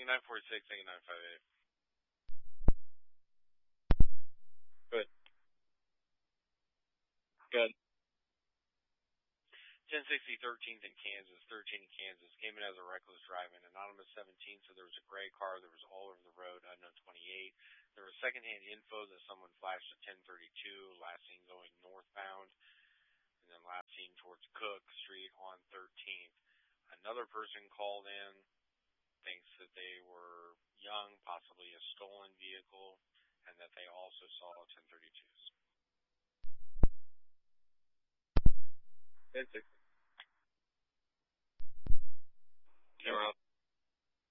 Thank you, 946. Thank you, 958. Good. Good. 1060 13th in Kansas, 13 in Kansas, came in as a reckless driving. Anonymous 17, so there was a gray car that was all over the road, unknown 28. There was secondhand info that someone flashed at 1032, last seen going northbound, and then last seen towards Cook Street on 13th. Another person called in, thinks that they were young, possibly a stolen vehicle, and that they also saw 1032s. 1060. Camera